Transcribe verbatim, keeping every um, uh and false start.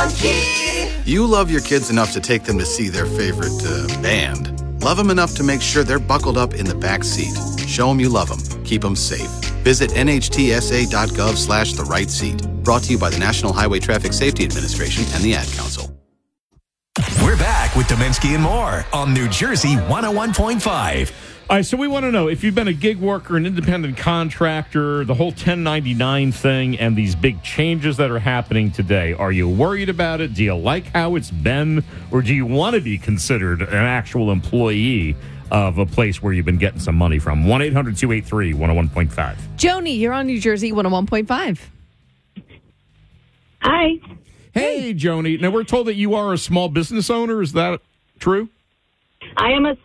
monkey. You love your kids enough to take them to see their favorite uh, band. Love them enough to make sure they're buckled up in the back seat. Show them you love them. Keep them safe. Visit nhtsa.gov slash the right seat. Brought to you by the National Highway Traffic Safety Administration and the Ad Council. We're back with Dominski and more on New Jersey one oh one point five. All right, so we want to know if you've been a gig worker, an independent contractor, the whole ten ninety-nine thing, and these big changes that are happening today. Are you worried about it? Do you like how it's been? Or do you want to be considered an actual employee of a place where you've been getting some money from? one eight hundred two eight three one oh one point five. Joni, you're on New Jersey one oh one point five. Hi. Hey, Joni. Now, we're told that you are a small business owner. Is that true? I am a